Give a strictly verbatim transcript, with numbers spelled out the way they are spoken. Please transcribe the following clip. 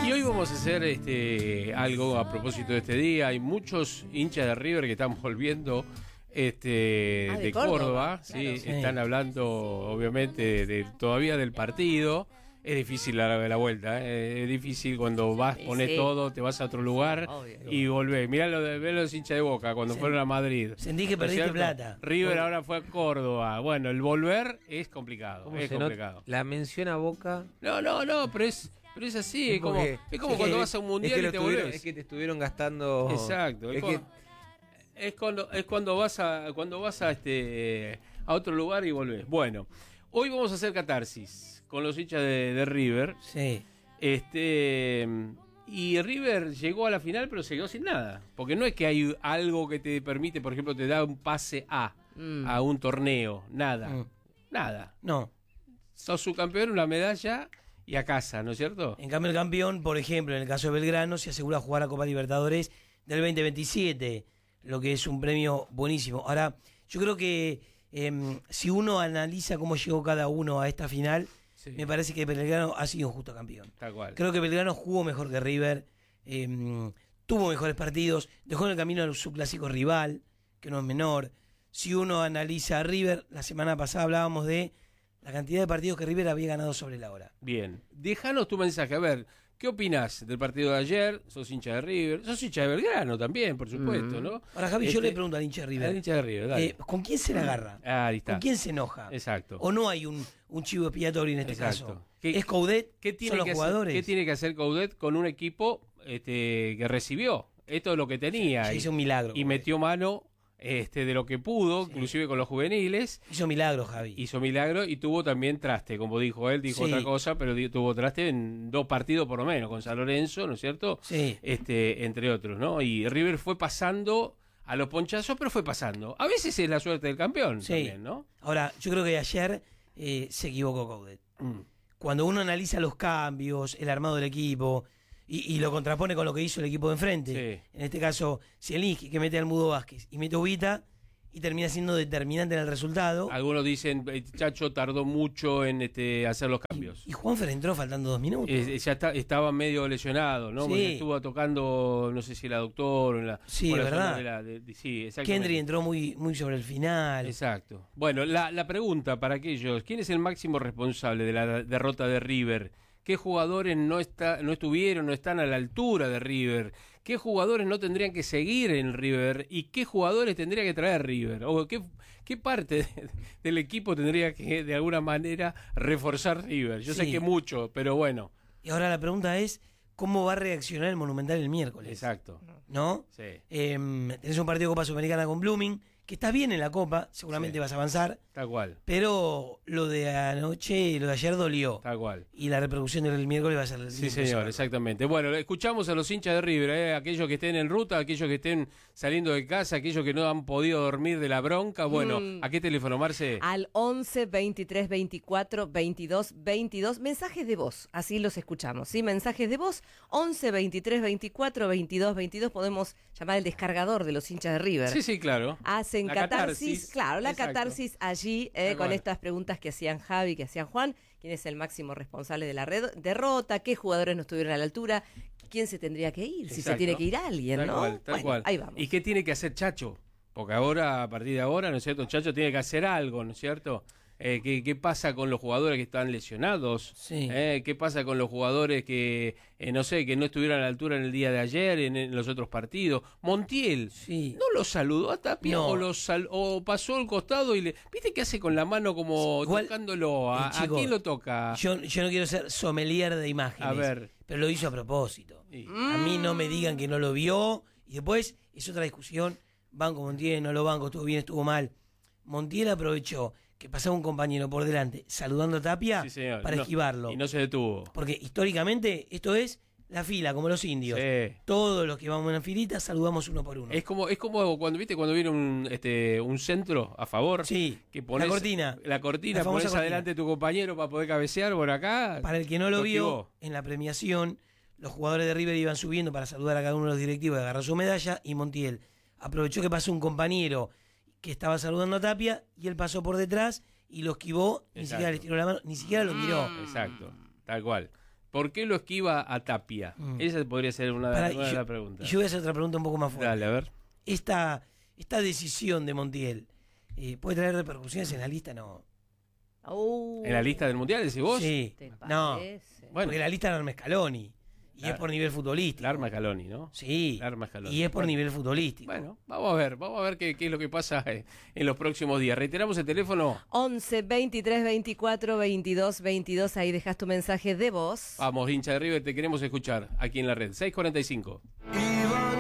Y hoy vamos a hacer este algo a propósito de este día. Hay muchos hinchas de River que están volviendo este ah, de, de Córdoba, Córdoba, claro. ¿sí? Sí. Están hablando obviamente de, de, todavía del partido. Es difícil la, la vuelta, ¿eh? Es difícil cuando vas, pones sí. todo, te vas a otro lugar Obvio. y volvés. Mirá lo de, los hinchas de Boca cuando sí. fueron a Madrid. Sentí que perdiste plata. River Porque... ahora fue a Córdoba. Bueno, el volver es complicado. Es complicado. La mención a Boca. No, no, no, pero es, pero es así. Es como, es como es cuando que, vas a un mundial es y te volvés. Es que te estuvieron gastando. Exacto. Es, es, cuando, que... es cuando es cuando vas a cuando vas a este a otro lugar y volvés. Bueno, hoy vamos a hacer catarsis con los hinchas de, de River. Sí. Este y River llegó a la final, pero se quedó sin nada. Porque no es que hay algo que te permite, por ejemplo, te da un pase a, mm. a un torneo. Nada. Mm. Nada. No. Sos subcampeón, una medalla y a casa, ¿no es cierto? En cambio, el campeón, por ejemplo, en el caso de Belgrano, se asegura jugar a Copa Libertadores del veinte veintisiete, lo que es un premio buenísimo. Ahora, yo creo que eh, si uno analiza cómo llegó cada uno a esta final, sí. me parece que Belgrano ha sido un justo campeón. Tal cual. Creo que Belgrano jugó mejor que River, eh, tuvo mejores partidos, dejó en el camino a su clásico rival, que no es menor. Si uno analiza a River, la semana pasada hablábamos de la cantidad de partidos que River había ganado sobre la hora. Bien, déjanos tu mensaje, a ver, ¿qué opinás del partido de ayer? ¿Sos hincha de River? ¿Sos hincha de Belgrano también, por supuesto, mm. ¿no? Ahora, Javi, este, yo le pregunto al hincha de River. Al hincha de River, dale. Eh, ¿Con quién se la agarra? Ah, ahí está. ¿Con quién se enoja? Exacto. ¿O no hay un, un chivo expiatorio en este Exacto. caso? ¿Qué, ¿Es Coudet? ¿Qué tiene ¿Son los que jugadores? Hacer, ¿Qué tiene que hacer Coudet con un equipo este, que recibió? Esto es lo que tenía. Sí, y, hizo un milagro. Y metió mano... Este, de lo que pudo, sí. inclusive con los juveniles. Hizo milagro, Javi. Hizo milagro y tuvo también traste, como dijo él, dijo sí. otra cosa, pero tuvo traste en dos partidos por lo menos, con San Lorenzo, ¿no es cierto? Sí. Este, entre otros, ¿no? Y River fue pasando a los ponchazos, pero fue pasando. A veces es la suerte del campeón sí. también, ¿no? Ahora, yo creo que ayer eh, se equivocó Coudet. Mm. Cuando uno analiza los cambios, el armado del equipo... Y, y lo contrapone con lo que hizo el equipo de enfrente. Sí. En este caso, Zielinski, que mete al Mudo Vázquez y mete a Ubita, y termina siendo determinante en el resultado. Algunos dicen, Chacho tardó mucho en este, hacer los cambios. Y, y Juanfer entró faltando dos minutos. Eh, ya está, estaba medio lesionado, ¿no? Sí. Porque estuvo tocando, no sé si la doctor o en la... Sí, la verdad. De la, de, de, sí, Kendry entró muy, muy sobre el final. Exacto. Bueno, la, la pregunta para aquellos, ¿quién es el máximo responsable de la derrota de River? ¿Qué jugadores no está, no estuvieron, no están a la altura de River? ¿Qué jugadores no tendrían que seguir en River? ¿Y qué jugadores tendría que traer River? ¿O qué, qué parte de, del equipo tendría que, de alguna manera, reforzar River? Yo sí. sé que mucho, pero bueno. Y ahora la pregunta es, ¿cómo va a reaccionar el Monumental el miércoles? Exacto. ¿No? Sí. Eh, tenés un partido de Copa Sudamericana con Blooming, que estás bien en la Copa, seguramente sí. vas a avanzar. Tal cual. Pero lo de anoche, lo de ayer dolió. Tal cual. Y la repercusión del miércoles va a ser... Sí, señor, exactamente. Bueno, escuchamos a los hinchas de River, ¿eh? Aquellos que estén en ruta, aquellos que estén saliendo de casa, aquellos que no han podido dormir de la bronca. Bueno, mm. ¿a qué teléfono, Marce? Al once, veintitrés, veinticuatro, veintidós, veintidós. Mensajes de voz, así los escuchamos, ¿sí? Mensajes de voz, once, veintitrés, veinticuatro, veintidós, veintidós. Podemos llamar el descargador de los hinchas de River. Sí, sí, claro. Hacen la catarsis, catarsis, claro, la exacto. catarsis allí eh, con estas preguntas que hacían Javi, que hacían Juan. ¿Quién es el máximo responsable de la red, derrota? ¿Qué jugadores no estuvieron a la altura? ¿Quién se tendría que ir? Exacto. Si se tiene que ir alguien, tal ¿no? Cual, tal bueno, cual. Ahí vamos. ¿Y qué tiene que hacer Chacho? Porque ahora, a partir de ahora, ¿no es cierto? Chacho tiene que hacer algo, ¿no es cierto? Eh, ¿qué, ¿Qué pasa con los jugadores que están lesionados? Sí. Eh, ¿Qué pasa con los jugadores que, eh, no sé, que no estuvieron a la altura en el día de ayer, en, en los otros partidos? Montiel, sí. ¿no lo saludó a Tapia no. o, lo sal, o pasó al costado y le... ¿Viste qué hace con la mano como Igual, tocándolo? ¿A, chico, ¿A quién lo toca? Yo, yo no quiero ser sommelier de imágenes, a ver. pero lo hizo a propósito. Sí. A mí no me digan que no lo vio, y después es otra discusión, banco Montiel, no lo banco, estuvo bien, estuvo mal. Montiel aprovechó que pasaba un compañero por delante saludando a Tapia sí, para no, esquivarlo. Y no se detuvo. Porque históricamente esto es la fila, como los indios. Sí. Todos los que vamos en la filita saludamos uno por uno. Es como es como cuando viste cuando viene un este un centro a favor. Sí, que pones la cortina. La cortina, la pones cortina. adelante a tu compañero para poder cabecear por acá. Para el que no lo, lo vio, esquivó. En la premiación, los jugadores de River iban subiendo para saludar a cada uno de los directivos y agarrar su medalla, y Montiel aprovechó que pasó un compañero que estaba saludando a Tapia y él pasó por detrás y lo esquivó, Exacto. ni siquiera le tiró la mano, ni siquiera lo miró. Exacto, tal cual. ¿Por qué lo esquiva a Tapia? Mm. Esa podría ser una, Para, una yo, de las preguntas. Yo voy a hacer otra pregunta un poco más fuerte. Dale, a ver. Esta, esta decisión de Montiel, eh, ¿puede traer repercusiones en la lista? No. Uh, ¿En la lista del Mundial, decís vos? Sí. No. Bueno, porque la lista la arma Scaloni. Y la, es por nivel futbolístico. La arma Scaloni, ¿no? Sí. La arma Scaloni. Y es por bueno, nivel futbolístico. Bueno, vamos a ver, vamos a ver qué, qué es lo que pasa en, en los próximos días. Reiteramos el teléfono. once, veintitrés, veinticuatro, veintidós, veintidós. Ahí dejas tu mensaje de voz. Vamos, hincha de River, te queremos escuchar aquí en la red. seis cuarenta y cinco.